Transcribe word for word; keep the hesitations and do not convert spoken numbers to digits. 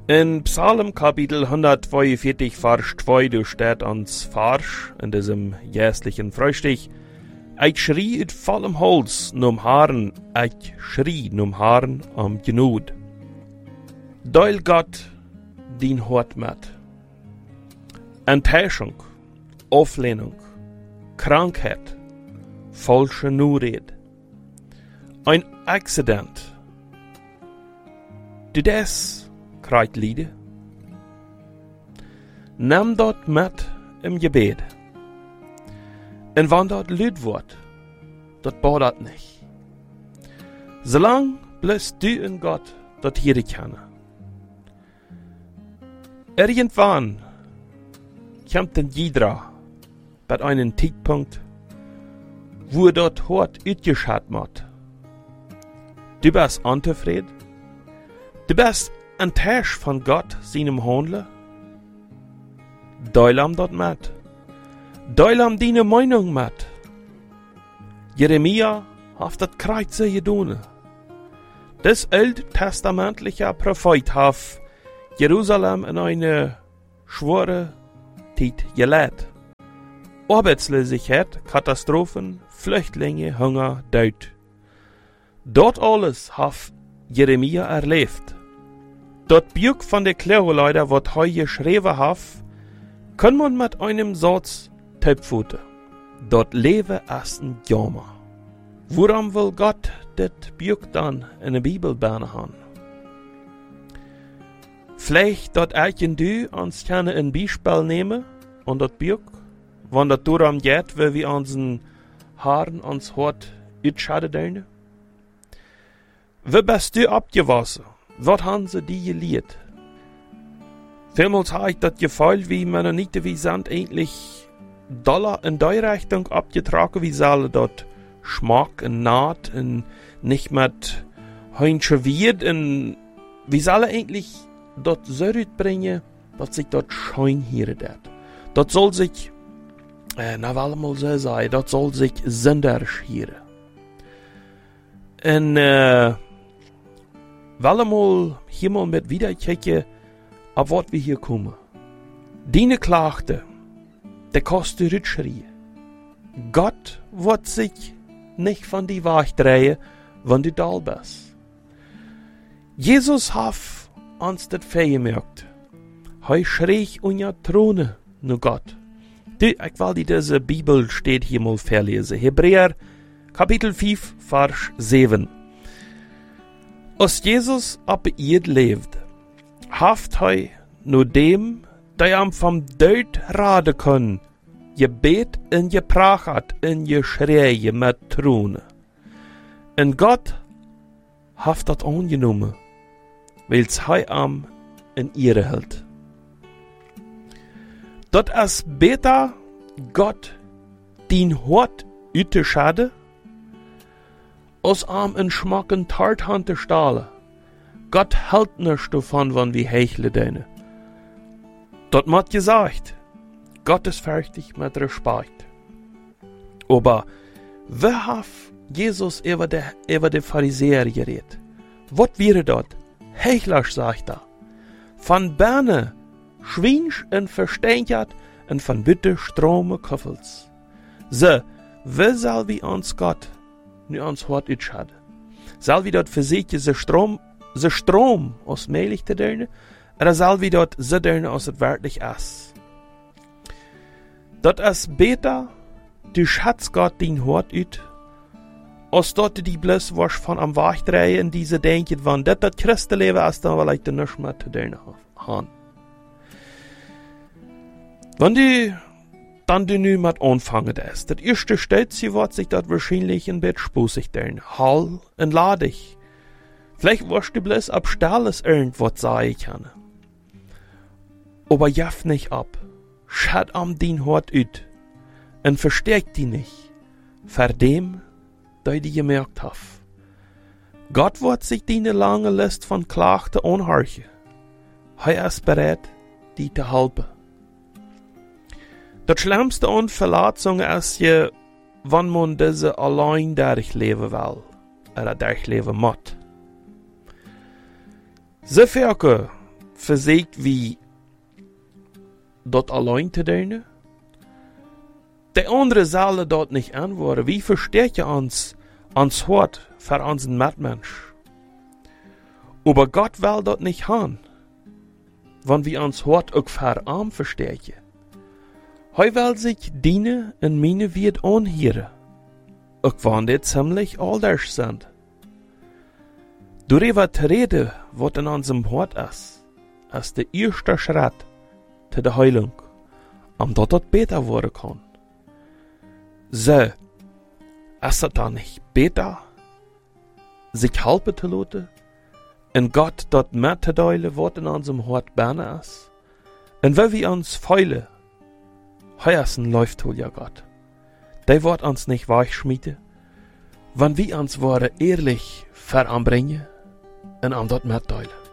In Psalm Kapitel hundertzweiundvierzig, Vers zwei, da steht uns Vers in diesem jährlichen Frühstück: Ich schrie uit vollem Hals num Haaren, ich schrie num Haaren am Genut. Deil Gott din Hort met. Enttäuschung, Auflehnung, Krankheit, falsche Nurred, ein Accident. Du das krijgt Liede. Nimm dort mit im Gebet. Und wann dort Lüd wird, dort baut dat nicht. Solang bloß du und Gott dort hier kennen. Irgendwann kommt ein jeder bei einem Zeitpunkt, wo dort hart uitgeschaut wird. Du bist unzufrieden. Du bist enttäuscht von Gott, seinem Handeln. Deulam dort mit. Deulam deine Meinung mit. Jeremia hat das Kreuze gedoen. Das alttestamentliche Prophet hat Jerusalem in eine schwere Zeit gelehrt. Arbeitslosigkeit, Katastrophen, Flüchtlinge, Hunger, Tod. Dort alles hat Jeremia erlebt. Dort Buch von der Klärleiter, was heu geschrieben hat, kann man mit einem Satz tippfuten. Dort lebe es ein Jammer. Worum will Gott das Buch dann in der Bibel bauen haben? Vielleicht dort ich und du uns gerne ein Beispiel nehmen und das Buch, wenn das darum geht, wie wir unseren Haaren uns Hort utschaden dürfen. Wie bist du abgewaschen? Was haben sie dir gelehrt? Vielmals habe ich das Gefühl, wie Mennoniten, wie sind eigentlich Dollar in die Richtung abgetragen, wie sollen dort Schmack und Naht und nicht mit Heinchen wird und wie sollen eigentlich dort so bringen, dass sich dort schein hier dat. Dort soll sich, äh, na will mal so sagen, dort soll sich Sünder schieren. Und, äh, Weil mal hier mal mit wieder checken, ab was wir hier kommen. Deine Klagte, der kostet Rutschrie. Gott wird sich nicht von die Wahrheit drehen, wenn du da bist. Jesus hat uns das gemerkt. Hij schreeg unja Throne, nu Gott. Du, ich will dir diese Bibel steht hier mal verlesen. Hebräer, Kapitel fünf, Vers sieben. Als Jesus op ihr leeft, haft hij nur dem, der am vom Död raden kann, gebet en gepraat en geschreien met Throne. En Gott haft dat angenommen, weil's hij am in ihre hält. Dat is beter Gott din Hort üte schade, als am in schmacken Tarthante stahlen. Gott hält nichts davon, wann wir hechle deine. Dort mat gesagt, Gott ist fertig mit Respekt. Aber wer hat Jesus über de, über de Pharisäer geredet? Wat wäre dort? Hechlers, sagt er. Von Berne, Schwinsch en Versteinjat en von Bitte Strome Köffels. So, wer soll wie uns Gott nu ons Hort uitschade? Zal wie dort verzieken ze Strom, ze Strom aus meilig te derne, oder zal wie dort ze derne aus het werklich is? Dat is beter, du schatz Gott din Hort uit, als dort die bloß was von am Wachdrehen in diese denken, wann dat dat Christenleben ist, dann will ich da nichts mehr zu derne haben. Wenn du dann du nu mit anfangen ist. Das erste stellt sie, wird sich dort wahrscheinlich in Bett spusig dern. Hall und ladig. Vielleicht wirst du bloß ab Stalles irgendwas sagen kann. Aber jaff nicht ab. Schad am din Hort ut. Und verstärk die nicht. Vor dem, der die gemerkt hat. Gott wird sich deine lange List von Klachten anhorchen. Er ist bereit, die zu helfen. Das Schlimmste an Verletzung ist ja, wenn man diese allein durchleben will, oder durchleben muss. So viele versucht wie dort allein zu tun. Die andere sollen dort nicht antworten. Wie versteht ihr uns, uns Hort für unseren Mitmensch? Aber Gott will dort nicht haben, wenn wir uns Hort auch für arm verstehen. Hij will sich dienen en meine wird anhören, auch wenn die ziemlich anders sind. Darüber zu reden, was in unserem Hort ist, ist der erste Schritt zu der Heilung, um dort das besser werden kann. So, ist es dann nicht besser, sich helfen zu lassen, und Gott dort mitzuteilen, was in unserem Hort berne ist? Und wenn wir uns feilen, Heuersen läuft wohl ja Gott. Der wird uns nicht weichschmieden, wenn wir uns wahre ehrlich veranbringen und an dort mitteilen.